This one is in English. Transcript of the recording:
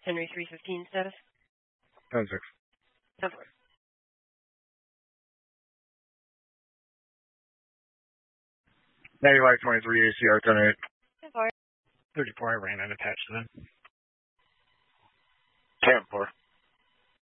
Henry 315 status? 10-6. 10-4. Navy Light 23, ACR 10-8. 10-4. 34, I ran unattached to them. 10-4.